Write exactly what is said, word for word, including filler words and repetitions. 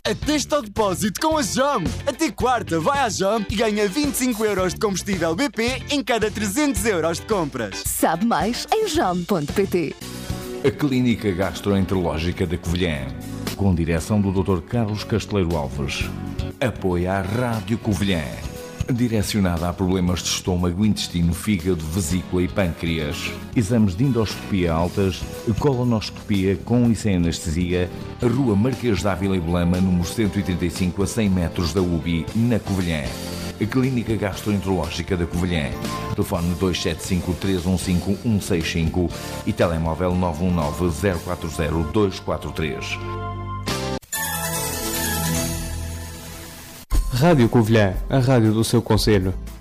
Atesta ao depósito com a Jam. Até quarta, vai à Jam e ganha vinte e cinco euros de combustível B P em cada trezentos euros de compras. Sabe mais em jam ponto pt. A Clínica Gastroenterológica da Covilhã, com direção do doutor Carlos Casteleiro Alves. Apoia a Rádio Covilhã. Direcionada a problemas de estômago, intestino, fígado, vesícula e pâncreas. Exames de endoscopia altas, colonoscopia com e sem anestesia. Rua Marquês de Ávila e Belema, número cento e trinta e cinco, a cem metros da U B I, na Covilhã. A Clínica Gastroenterológica da Covilhã. Telefone dois sete cinco, três um cinco, um seis cinco e telemóvel nove um nove, zero quatro zero, dois quatro três. Rádio Covilhã, a rádio do seu concelho.